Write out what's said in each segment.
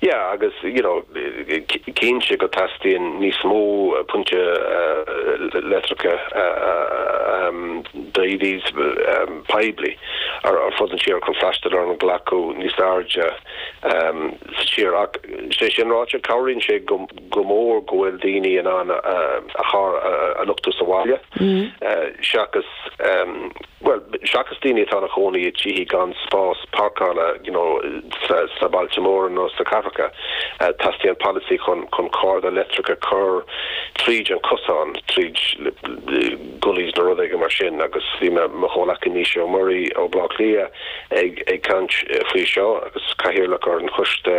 Yeah, agus céimse go tastíon níos mó punte letracha daidís peibli ar fud an siar chun fleistal ar an ghlacu níos airde siar ach sé sin ráte cabhraíonn sé go mór go bhfuil daoine an a luchtú sa bhaile seachas seachas daoine tá na chonaí tíí gan spás parkála sa Baltimore nó sa Africa tastíon policy chun card electrica chur tríd an cosán tríd gullies na rudaige mar sin agus bhí me cholacha níoseo Murray ó Blaclia ag cant faoi seo agus caithfearlach ar an chuiste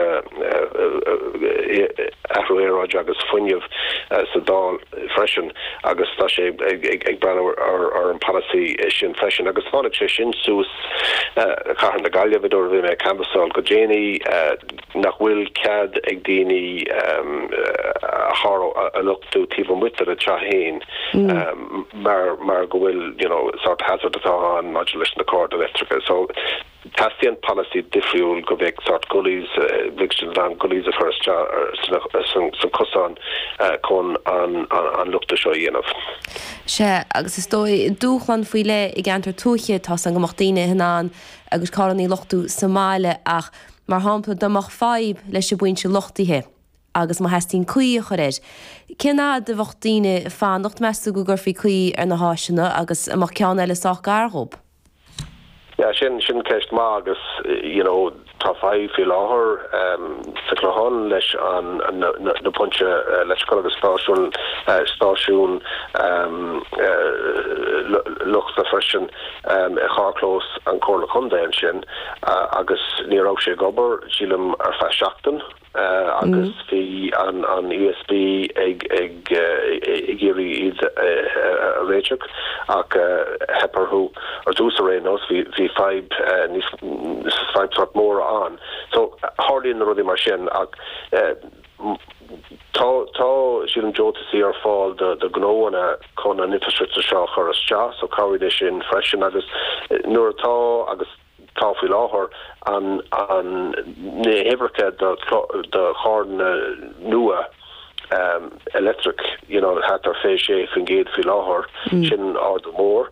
athruéráid agus fuinneamh sa dáil freisin agus tá sé ag brenn ar an policy sin freisin agus fáilig sé sin sús caitheann na Gaillimh idir bhí me canvasáil go déanaí nach bhfuil cead ag daoine a luchtú tíbh mutar a tehéin mar go bhfuil sort hazard atá an modulation na cord electrica so tastíon policy difriúil go bheith sort gullies an gullies a first san cosán chun an luchta seo dhéanamh. Se agus is dúchlan faoi le i gceantar túiche tá an gomachtaine hinán agus cáraní luchtú Somáile ach mar hámpla domach fáib leis se buinte lochtaithe agus má heistín cuí a choréis. Cinná de bhachtaine fánacht meú go gur fí cuí ar na háisina agus amach ceann eile sách garthób. Ja sin ceist má agus tá fáid fi láthair sa chláán leis an na punte leis agus stáisiún lucht a freisin i cháclós an cóla chundéin sin agus nírá sé gobar sílam ar feisiachtain agus fi an USB ag géirí iad réiteach ach heparthú ar dús a rénos hí five mór an so hardly na rudí mar sin ach tá sílim jótasí ar fáil de gnóna chun an infrastructure seo chu as so cabhraíonn sin freisin agus nuair atá agus táfuil láthair an néhhéirecha de chána nua electric hat ar fé sé fan géad fi láthair sin á do mór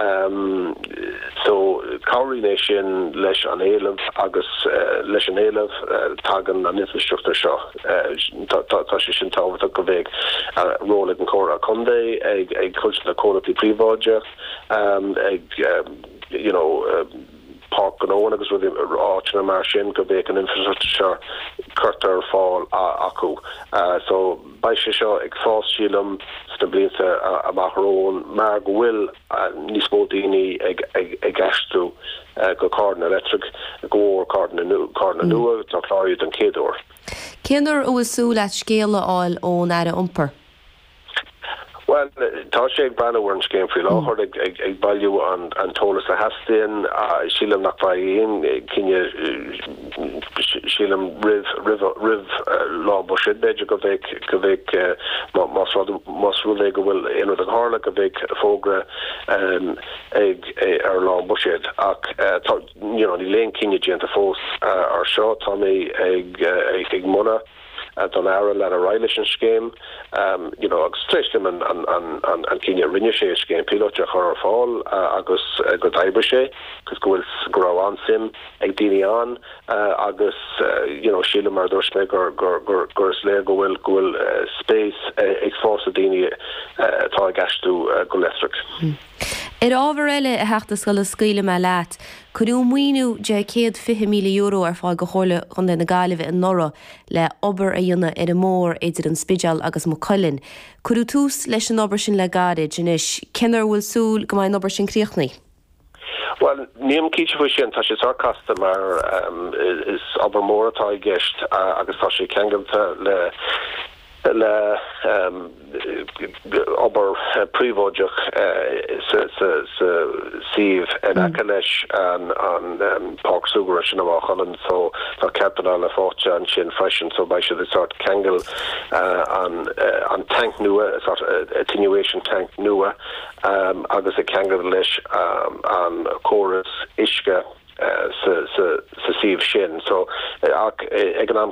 so cabhraíonn sin leis an éilemh agus leis an éilemh tagan an infrastructure seo tá sé sin táhairteach go bheith róla an córa chundé ag chuilte na cónaí príomháide ag park an óin agus ruí áitina mar sin go bhéh an infrastructure chuirtar fáil acu so bei sé seo ag fáistílam sta blianta amachróin mar go bhfuil níos mó daoine ag gasú go cardan electric go cardan nua tá chláirid an céadúir. Cinar uasú leat scéala áil ón aire iompar? Well, tá sé ag banhar an scéim frí láthair ag bailú an tólas a heastain sílam nach bhaíon cinne sílam rih lá buisiid beidir go bheith más rúla go bhfuil inú an hála go bheith fógra ag ar lá buisiid ach ní léon cinne déanta fós ar seo tá mé ag muna don ára le a Reilechen scéim agus tréistim an cinne rinne sé scéim pilóte chur fáil agus go daibre sé gus go bhfuil gorá an sim ag daine an agus síle mar dúirs mé gur is le go bhfuil spéis ag fása daine tá gasú go lestric. Ábhar eile a heachtas go le scaoile me leat, chuú muoinú de €150,000 ar fáil go chóla chun na Gaillimh in Nora le obair a dhéanana ar an mór idir an spideal agus mo Coilinn. Chuú tús leis an obair sin le garid inis cinar bhfuil súil go mbeidh obair sin críochnaí? Well, níam cíte faoi sin tá sé sarcasta mar is obair mór atá gceist agus tá sé ceangailta le obair príomhóideach sa síomh in aice leis an Park Sugar sin amachchalan so tá ceapanna le fáte an sin freisin so bei se sort ceangail an tank nua sort attenuation tank nua agus a ceangail leis an chorus isce sa síomh sin so ag an am